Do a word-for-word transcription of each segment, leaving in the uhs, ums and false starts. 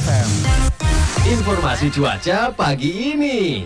F M. Informasi cuaca pagi ini.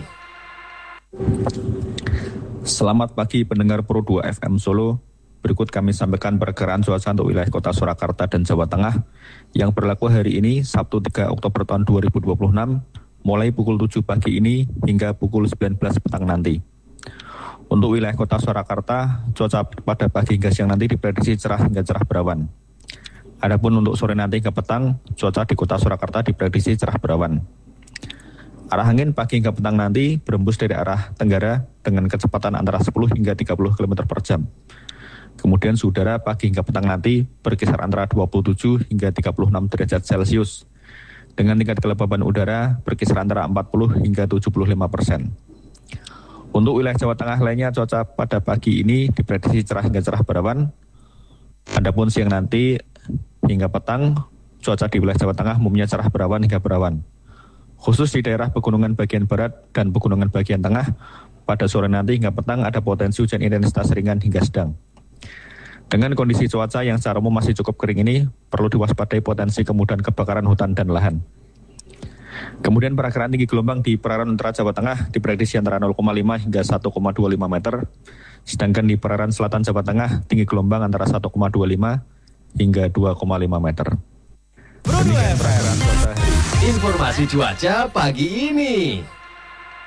Selamat pagi pendengar Pro dua F M Solo. Berikut kami sampaikan perkiraan cuaca untuk wilayah kota Surakarta dan Jawa Tengah yang berlaku hari ini Sabtu tiga Oktober tahun dua ribu dua puluh enam mulai pukul tujuh pagi ini hingga pukul sembilan belas petang nanti. Untuk wilayah kota Surakarta, cuaca pada pagi hingga siang nanti diprediksi cerah hingga cerah berawan. Adapun untuk sore nanti ke petang, cuaca di kota Surakarta diprediksi cerah berawan. Arah angin pagi hingga petang nanti berembus dari arah tenggara dengan kecepatan antara sepuluh hingga tiga puluh kilometer per jam. Kemudian suhu udara pagi hingga petang nanti berkisar antara dua puluh tujuh hingga tiga puluh enam derajat Celcius. Dengan tingkat kelembaban udara berkisar antara empat puluh hingga tujuh puluh lima persen. Untuk wilayah Jawa Tengah lainnya, cuaca pada pagi ini diprediksi cerah hingga cerah berawan. Adapun siang nanti hingga petang, cuaca di wilayah Jawa Tengah umumnya cerah berawan hingga berawan. Khusus di daerah pegunungan bagian barat dan pegunungan bagian tengah, pada sore nanti hingga petang ada potensi hujan intensitas ringan hingga sedang. Dengan kondisi cuaca yang secara umum masih cukup kering ini, perlu diwaspadai potensi kemudahan kebakaran hutan dan lahan. Kemudian perakiraan tinggi gelombang di perairan utara Jawa Tengah diprediksi antara nol koma lima hingga satu koma dua lima meter, sedangkan di perairan selatan Jawa Tengah tinggi gelombang antara satu koma dua lima hingga dua koma lima meter. Pro dua F M. Informasi cuaca pagi ini.